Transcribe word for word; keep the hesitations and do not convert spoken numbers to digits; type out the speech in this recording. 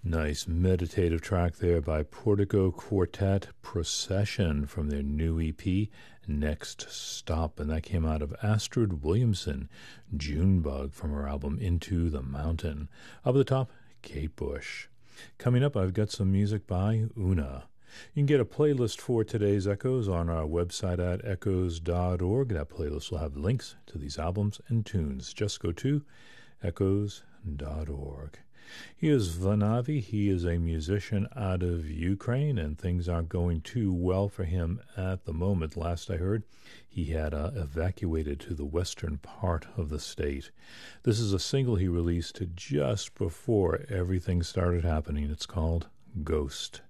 Nice meditative track there by Portico Quartet, Procession, from their new E P, Next Stop, and that came out of Astrid Williamson, Junebug, from her album Into the Mountain. Up at the top, Kate Bush. Coming up, I've got some music by Una. You can get a playlist for today's Echoes on our website at echoes dot org. That playlist will have links to these albums and tunes. Just go to echoes dot org. Here's Vanavi. He is a musician out of Ukraine, and things aren't going too well for him at the moment. Last I heard, he had uh, evacuated to the western part of the state. This is a single he released just before everything started happening. It's called Ghost.